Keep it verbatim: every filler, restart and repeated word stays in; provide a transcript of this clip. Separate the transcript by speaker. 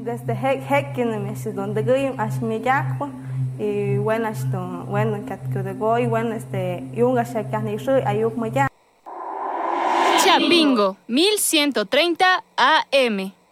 Speaker 1: Desde Hekin, es donde Grim, Ashmiyaco, y bueno, esto, bueno, Catcudegoy, bueno, este, Yunga Shakanish, Ayuk Maya.
Speaker 2: Chapingo, mil ciento treinta A M.